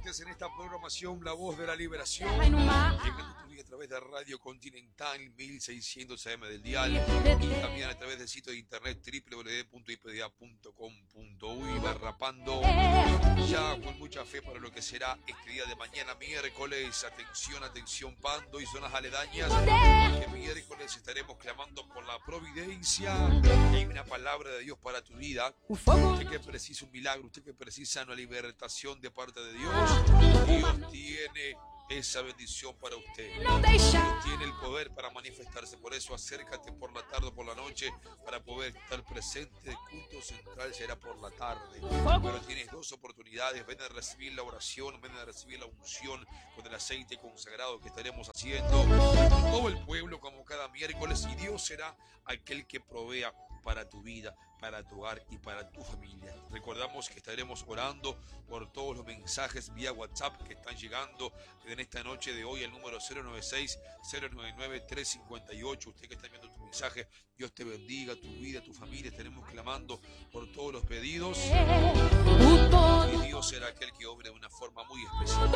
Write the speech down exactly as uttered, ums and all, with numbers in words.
presentes en esta programación La Voz de la Liberación, llegando a tu vida a través de Radio Continental mil seiscientos A M del dial y también a través del sitio de internet w w w punto i p d a punto com punto u y barrapando ya con mucha fe para lo que será este día de mañana, miércoles. Atención, atención, Pando y zonas aledañas, que miércoles estaremos clamando por la providencia. Hay una palabra de Dios para tu vida. Usted que precisa un milagro, usted que precisa una libertación de parte de Dios, Dios tiene esa bendición para usted. Dios tiene el poder para manifestarse. Por eso acércate por la tarde o por la noche para poder estar presente. El culto central será por la tarde, pero tienes dos oportunidades. Ven a recibir la oración, ven a recibir la unción con el aceite consagrado que estaremos haciendo con todo el pueblo como cada miércoles, y Dios será aquel que provea para tu vida, para tu hogar y para tu familia. Recordamos que estaremos orando por todos los mensajes vía WhatsApp que están llegando en esta noche de hoy, el número cero nueve seis, cero nueve nueve, tres cinco ocho. Usted que está enviando tu mensaje, Dios te bendiga, tu vida, tu familia. Estaremos clamando por todos los pedidos y Dios será aquel que obre de una forma muy especial.